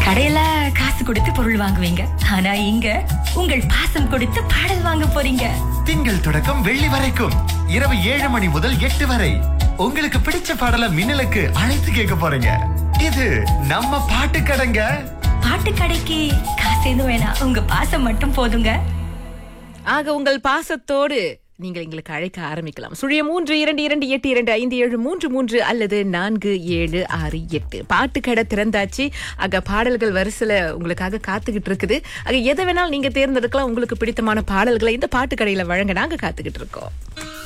கடையில காசு கொடுத்து பொருள் வாங்குவீங்க, ஆனா இங்க உங்கள் பாசம் கொடுத்து பாடல் வாங்க போறீங்க. திங்கள் தொடக்கம் வெள்ளி வரைக்கும் இரவு 7 மணி முதல் 8 வரை உங்களுக்கு பிடிச்ச பாடலை மின்னலுக்கு அழைத்து கேட்க போறீங்க. இது நம்ம பாட்டு கடைங்க. பாட்டு கடைக்கு காசு எதுவும் வேணாம், உங்க பாசம் மட்டும் போதுங்க. ஆக உங்கள் பாசத்தோடு நீங்கள் எங்களுக்கு அழைக்க ஆரம்பிக்கலாம். 0322282573 அல்லது 4768. பாட்டு கடை திறந்தாச்சு. ஆக பாடல்கள் வரிசையில உங்களுக்காக காத்துக்கிட்டு இருக்குது. ஆக எதை வேணாலும் நீங்க தேர்ந்தெடுக்கலாம். உங்களுக்கு பிடித்தமான பாடல்களை இந்த பாட்டு கடையில வழங்க நாங்க காத்துக்கிட்டு இருக்கோம்.